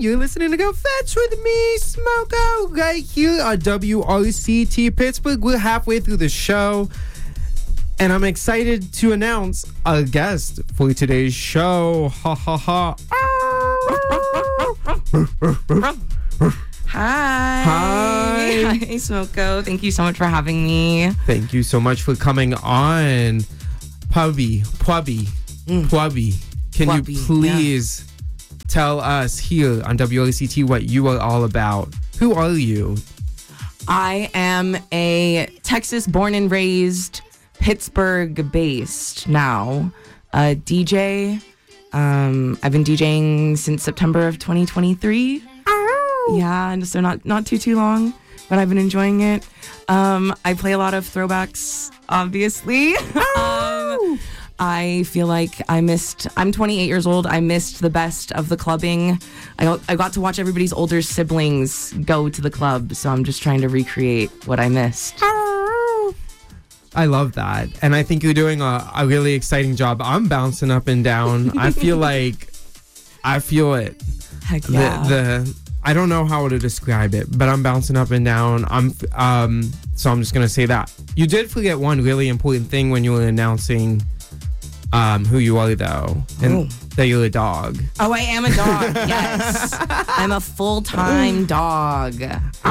You're listening to Go Fetch with me, Smoko, right here on WRCT Pittsburgh. We're halfway through the show, and I'm excited to announce a guest for today's show. Ha ha ha. Hi, Smoko. Thank you so much for having me. Thank you so much for coming on. Pubby. Can you please tell us here on WRCT what you are all about? Who are you? I am a Texas born and raised, Pittsburgh based now DJ. I've been DJing since September of 2023. Yeah, and so not too long, but I've been enjoying it. I play a lot of throwbacks, obviously. I feel like I'm 28 years old. I missed the best of the clubbing. I got to watch everybody's older siblings go to the club, so I'm just trying to recreate what I missed. I love that. And I think you're doing a really exciting job. I'm bouncing up and down. I feel it. Heck yeah. I don't know how to describe it, but I'm bouncing up and down. So I'm just going to say that. You did forget one really important thing when you were announcing who you are, though, and that you're a dog. Oh, I am a dog. Yes, I'm a full-time dog.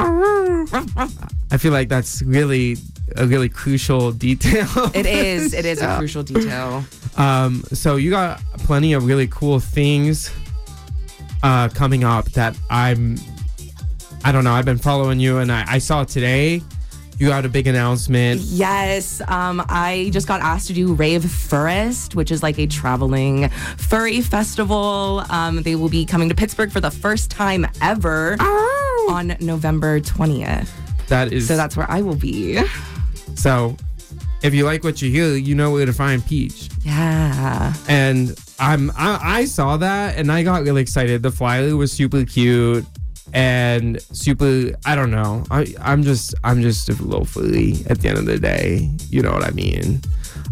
I feel like that's really a really crucial detail. It is a crucial detail. So you got plenty of really cool things coming up that I don't know. I've been following you, and I saw today. You got a big announcement. Yes. I just got asked to do Rave Furist, which is like a traveling furry festival. They will be coming to Pittsburgh for the first time ever on November 20th. So that's where I will be. So if you like what you hear, you know where to find Peach. Yeah. And I saw that and I got really excited. The flyer was super cute. And super, I don't know. I'm just a little furry at the end of the day. You know what I mean?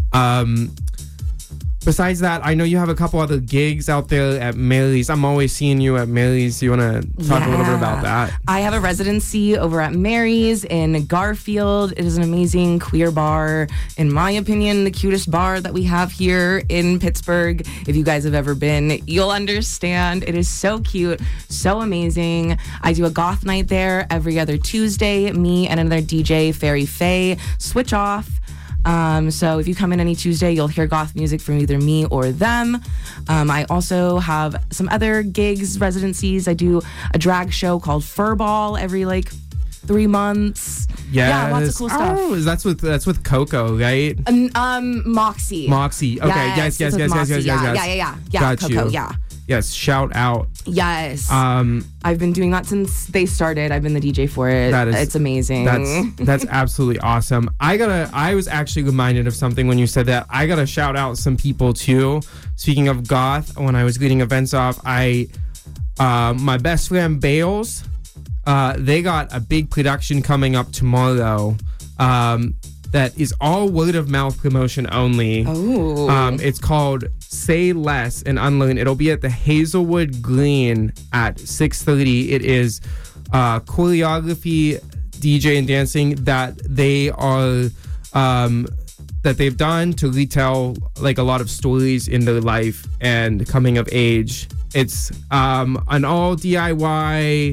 Besides that, I know you have a couple other gigs out there at Mary's. I'm always seeing you at Mary's. You want to talk a little bit about that? I have a residency over at Mary's in Garfield. It is an amazing queer bar. In my opinion, the cutest bar that we have here in Pittsburgh. If you guys have ever been, you'll understand. It is so cute, so amazing. I do a goth night there every other Tuesday. Me and another DJ, Fairy Faye, switch off. So if you come in any Tuesday, you'll hear goth music from either me or them. I also have some other gigs, residencies. I do a drag show called Furball every 3 months. Yes. Yeah, lots of cool stuff. Oh, that's with Coco, right? Moxie. Moxie. Okay. Yes. Yeah. Got Coco, you. yeah. Yes, shout out. Yes. I've been doing that since they started. I've been the DJ for it. It's amazing. That's absolutely awesome. I was actually reminded of something when you said that. I gotta shout out some people too. Speaking of goth, when I was leading events off, my best friend Bales, they got a big production coming up tomorrow. That is all word of mouth promotion only. Oh. It's called Say Less and Unlearn. It'll be at the Hazelwood Green at 6:30. It is choreography, DJ, and dancing that they are that they've done to retell a lot of stories in their life and coming of age. It's an all DIY,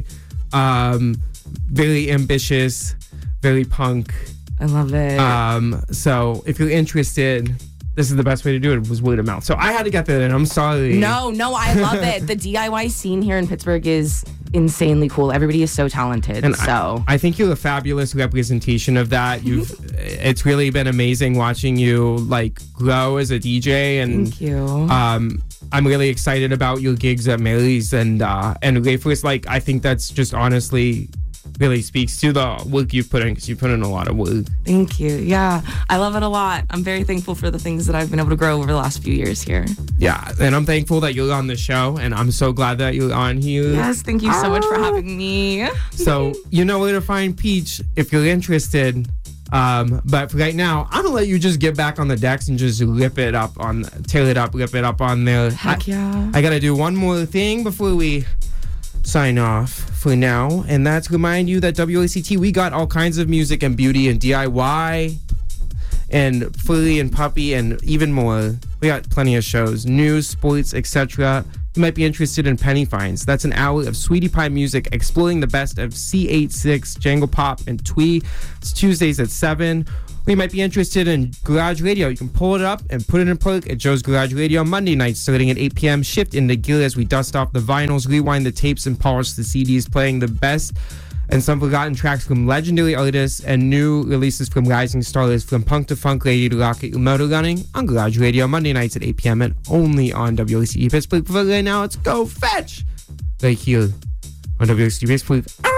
very ambitious, very punk. I love it. So if you're interested, this is the best way to do it, was word of mouth. So I had to get that in. I'm sorry. No, I love it. The DIY scene here in Pittsburgh is insanely cool. Everybody is so talented. And so I think you're a fabulous representation of that. It's really been amazing watching you grow as a DJ. And thank you. I'm really excited about your gigs at Mary's and Rayford's. I think that's just honestly really speaks to the work you've put in, because you put in a lot of work. Thank you. Yeah, I love it a lot. I'm very thankful for the things that I've been able to grow over the last few years here. Yeah, and I'm thankful that you're on the show, and I'm so glad that you're on here. Yes, thank you so much for having me. So you know where to find Peach if you're interested. But for right now, I'm gonna let you just get back on the decks and just rip it up on there. Heck yeah. I gotta do one more thing before we sign off for now, and that's remind you that WACT, we got all kinds of music and beauty and DIY and Fully and Puppy and even more. We got plenty of shows, news, sports, etc. You might be interested in Penny Finds. That's an hour of Sweetie Pie music exploring the best of C86, Jangle Pop, and Twee. It's Tuesdays at 7. Or you might be interested in Garage Radio. You can pull it up and put it in plug at Joe's Garage Radio Monday nights starting at 8 p.m. Shift into gear as we dust off the vinyls, rewind the tapes, and polish the CDs, playing the best and some forgotten tracks from legendary artists and new releases from rising stars, from punk to funk, lady to rock, at your motor running on Garage Radio Monday nights at 8 p.m. and only on WACT Pittsburgh. For right now, let's go fetch right here on WACT Pittsburgh.